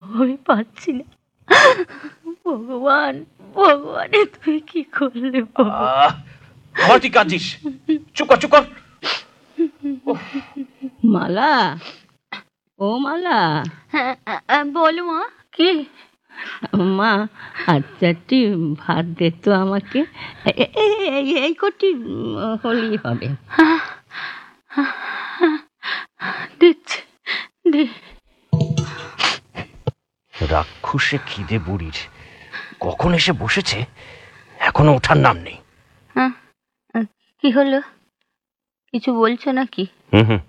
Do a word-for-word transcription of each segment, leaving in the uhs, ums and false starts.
আমি পাচ্ছি না। ভগবান, ভগবান, তুই কি করলে? আবার তুই কাঁদছিস? চুপ কর, চুপ কর। মালা, ও মালা। হ্যাঁ বলো মা। কি? মা, হাত চারটি ভাত দে তো আমাকে। এই কটি হলেই হবে। দিচ্ছি, দি। রাক্ষসে খিদে বুড়ির কখন এসে বসেছে, এখনো ওঠার নাম নেই। হ্যাঁ, কি হলো? কিছু বলছো নাকি? হুম হুম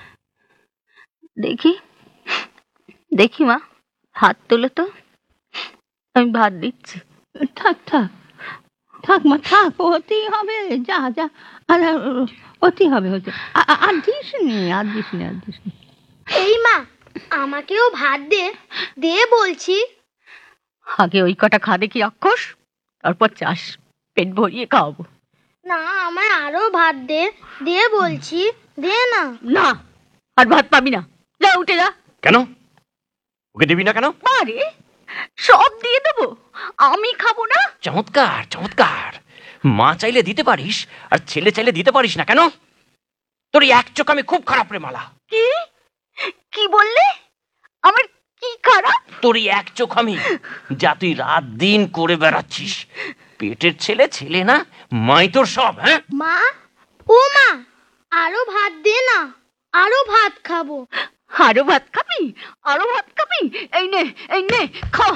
দেখি, দেখি মা, হাত তোলো তো, আমি ভাত দিচ্ছি। থাক থাক থাক মা, থাক, হতেই হবে। যা যা, আর হতেই হবে, হতে। আর দিস নি, আর দিস নি, আর দিস নি। এই মা, আমাকেও ভাত দে, দে বলছি। আগে ওই কটা খা দেখি রাক্ষস, তারপর চাস, পেট ভরিয়ে খাওয়াবো। না, আমায় আরো ভাত দে, দে বলছি, দে না। না, আর ভাত পাবি না, যা উঠে যা। কেন? ওকে দিবি না কেন? আরে সব দিয়ে দেবো, আমি খাবো না? চমৎকার, চমৎকার। মা চাইলে দিতে পারিস, আর ছেলে চাইলে দিতে পারিস না কেন? তোর এক চোখ আমি খুব খারাপ রে মালা। কি কি বললে? আমার কি খারাপ? তোর এক চোখ আমি, যা তুই রাত দিন করে বেড়াচ্ছিস। পেটের ছেলে ছেলে না, মাই তোর সব। হ্যাঁ মা, ও মা, আরো ভাত দে না, আরো ভাত খাবো। আরো ভাত খাবি? আরো ভাত খাবি? এই নে, এই নে, খা।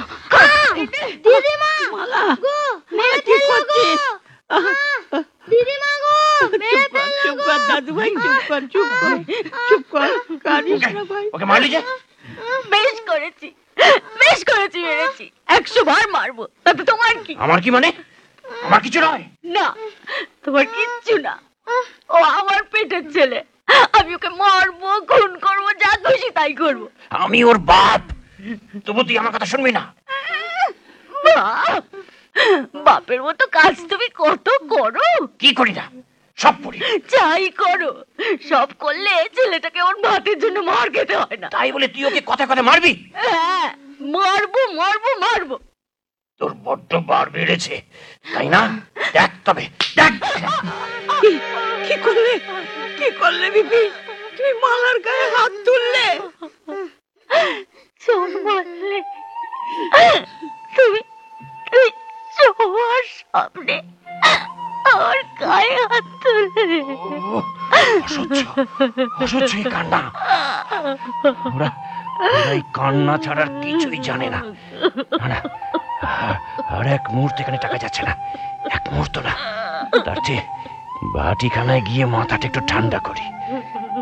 দিদিমা মালা, গো, মালা কি করছিস? দিদিমা গো, মেরে চুপ কর, ফেললো চুপ গো। কর দাদু ভাই, চুপ কর, চুপ কর, চুপ কর, কাঁদিস না ভাই। ওকে মারলি যে? বেশ করেছি, বেশ করেছি, মেরেছি, একশো বার মারবো, তাতে তোমার কি? আমার কি মানে? আমার কিছু নয়। না, তোমার কিচ্ছু না, ও আমার পেটের ছেলে, আমি ওকে মারবো, খুন করবো, যা খুশি তাই করবো। আমি ওর বাপ, তবু তুই আমার কথা শুনবি না। বাপ? বাপের মতো কাজ তুমি কত করো। কি করি না? সব করি। যাই করো, সব করলে ছেলেটাকে ওর ভাতের জন্য মার খেতে হয় না। তাই বলে তুই ওকে কথা কথা মারবি? হ্যাঁ, মারবো মারবো মারবো। তোর বড্ড বার বেড়েছে, তাই না? দেখ তবে, দেখ। কি করলে, কি করলে বিপি? তুমি মালার গায়ে হাত তুললে। শোন বললে, তুমি তুমি সবার সামনে আমার গায়ে হাত তুললে। অসহ্য, অসহ্য এই কান্না। ওরা ওরা এই কান্না ছাড়ার কিছুই জানে না। না, না, আর এক মুহূর্ত এখানে টাকা যাচ্ছে না, এক মুহূর্ত না। তার চেয়ে বাটিখানায় গিয়ে মাথাটা একটু ঠান্ডা করি।